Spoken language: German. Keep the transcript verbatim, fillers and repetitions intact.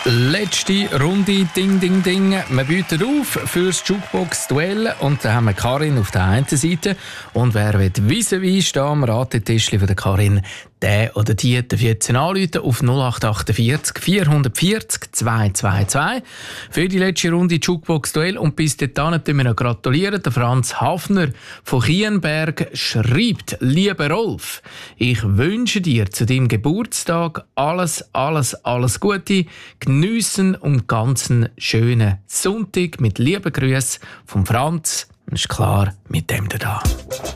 Letzte Runde, Ding, Ding, Ding. Wir bieten auf fürs Jukebox-Duell und da haben wir Karin auf der einen Seite und wer will vis-à-vis stehen am Ratetischli von der Karin, der oder die darf jetzt anrufen auf null acht acht vier vier vier null zwei zwei zwei für die letzte Runde Jukebox-Duell. Und bis dahin müssen wir noch gratulieren. Der Franz Hafner von Kienberg schreibt: Lieber Rolf, ich wünsche dir zu deinem Geburtstag alles, alles, alles Gute. Geniessen und ganzen schönen Sonntag mit lieben Grüßen vom Franz. Ist klar, mit dem da.